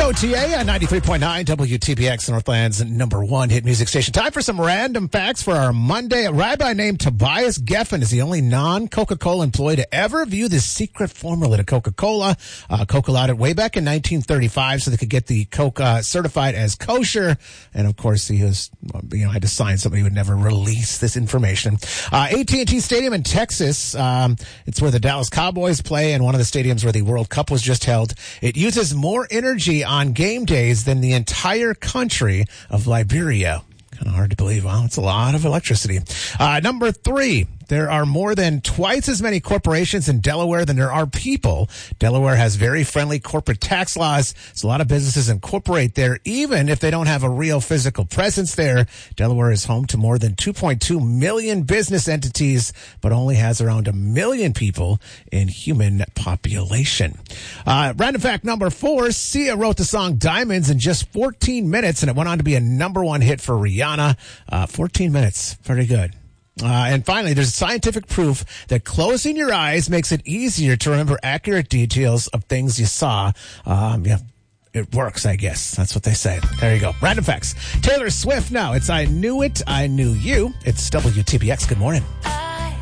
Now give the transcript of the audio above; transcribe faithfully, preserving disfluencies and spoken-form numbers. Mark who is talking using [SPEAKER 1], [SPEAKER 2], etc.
[SPEAKER 1] O T A on ninety-three point nine W T B X, Northland's number one hit music station. Time for some random facts for our Monday. A rabbi named Tobias Geffen is the only non-Coca-Cola employee to ever view the secret formula to Coca-Cola. Uh, Coke allowed it way back in nineteen thirty-five so they could get the Coke uh, certified as kosher. And of course, he was, you know, had to sign something he would never release this information. Uh, A T and T Stadium in Texas, um, it's where the Dallas Cowboys play, and one of the stadiums where the World Cup was just held. It uses more energy on game days than the entire country of Liberia. Kind of hard to believe. Wow, it's a lot of electricity. Uh, number three. There are more than twice as many corporations in Delaware than there are people. Delaware has very friendly corporate tax laws, so a lot of businesses incorporate there even if they don't have a real physical presence there. Delaware is home to more than two point two million business entities, but only has around a million people in human population. Uh, random fact number four, Sia wrote the song Diamonds in just fourteen minutes, and it went on to be a number one hit for Rihanna. Uh, fourteen minutes. Pretty good. Uh, and finally, there's scientific proof that closing your eyes makes it easier to remember accurate details of things you saw. Um, yeah, it works, I guess. That's what they say. There you go. Random facts. Taylor Swift now. It's I Knew It, I Knew You. It's W T B X. Good morning.